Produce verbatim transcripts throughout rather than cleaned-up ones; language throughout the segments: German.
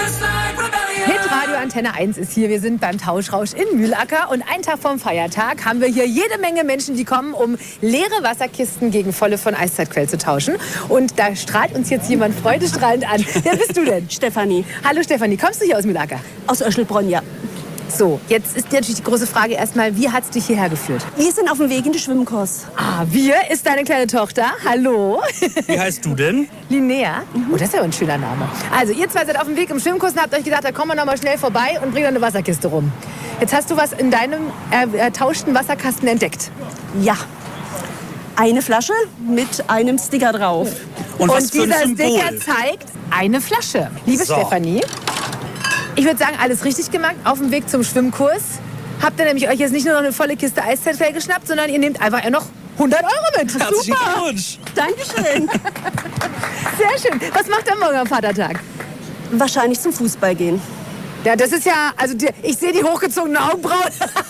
Hitradio Antenne eins ist hier. Wir sind beim Tauschrausch in Mühlacker und einen Tag vorm Feiertag haben wir hier jede Menge Menschen, die kommen, um leere Wasserkisten gegen volle von Eiszeitquell zu tauschen. Und da strahlt uns jetzt jemand freudestrahlend an. Wer bist du denn? Stefanie. Hallo Stefanie, kommst du hier aus Mühlacker? Aus Öschelbronn, ja. So, jetzt ist natürlich die große Frage erstmal, wie hat es dich hierher geführt? Wir sind auf dem Weg in den Schwimmkurs. Ah, wir ist deine kleine Tochter. Hallo. Wie heißt du denn? Linnea. Oh, das ist ja ein schöner Name. Also, ihr zwei seid auf dem Weg im Schwimmkurs und habt euch gedacht, da kommen wir noch mal schnell vorbei und bringen eine Wasserkiste rum. Jetzt hast du was in deinem äh, ertauschten Wasserkasten entdeckt. Ja. Eine Flasche mit einem Sticker drauf. Und, was und für ein dieser Symbol? Sticker zeigt eine Flasche. Liebe So. Stefanie, ich würde sagen, alles richtig gemacht. Auf dem Weg zum Schwimmkurs habt ihr nämlich euch jetzt nicht nur noch eine volle Kiste Eiszeitquell geschnappt, sondern ihr nehmt einfach noch hundert Euro mit. Herzlichen Super. Glückwunsch. Dankeschön. Sehr schön. Was macht ihr morgen am Vatertag? Wahrscheinlich zum Fußball gehen. Ja, das ist ja, also die, ich sehe die hochgezogenen Augenbrauen.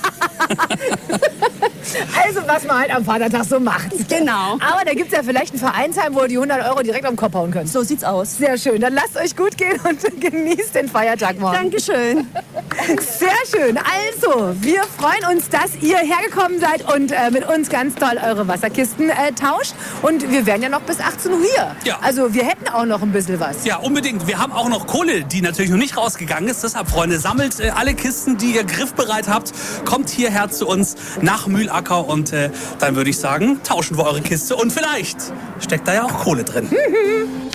Also, was man halt am Vatertag so macht. Genau. Aber da gibt es ja vielleicht ein Vereinsheim, wo ihr die hundert Euro direkt am Kopf hauen könnt. So sieht's aus. Sehr schön. Dann lasst euch gut gehen und genießt den Feiertag morgen. Dankeschön. Sehr schön. Also, wir freuen uns, dass ihr hergekommen seid und äh, mit uns ganz toll eure Wasserkisten äh, tauscht. Und wir werden ja noch bis achtzehn Uhr hier. Ja. Also, wir hätten auch noch ein bisschen was. Ja, unbedingt. Wir haben auch noch Kohle, die natürlich noch nicht rausgegangen ist. Deshalb, Freunde, sammelt äh, alle Kisten, die ihr griffbereit habt. Kommt hierher zu uns nach Mühlacker und äh, dann würde ich sagen, tauschen wir eure Kiste und vielleicht steckt da ja auch Kohle drin.